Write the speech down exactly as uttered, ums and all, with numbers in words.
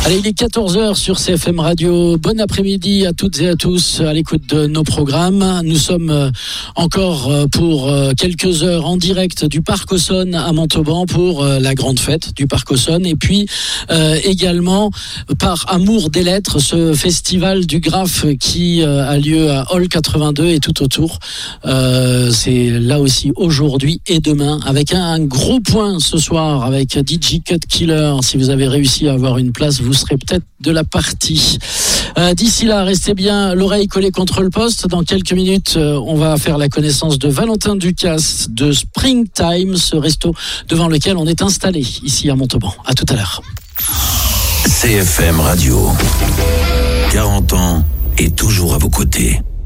Allez, il est quatorze heures sur C F M Radio. Bon après-midi à toutes et à tous à l'écoute de nos programmes. Nous sommes encore pour quelques heures en direct du Parc Auxonne à Montauban pour la grande fête du Parc Auxonne. Et puis euh, également, par amour des lettres, ce festival du Graphe qui euh, a lieu à Hall quatre-vingt-deux et tout autour. Euh, c'est là aussi aujourd'hui et demain avec un, un gros point ce soir avec D J Cut Killer. Si vous avez réussi à avoir une place, vous serez peut-être de la partie. Euh, d'ici là, restez bien l'oreille collée contre le poste. Dans quelques minutes, euh, on va faire la connaissance de Valentin Ducasse de Springtime, ce resto devant lequel on est installé ici à Montauban. À tout à l'heure. C F M Radio, quarante ans et toujours à vos côtés.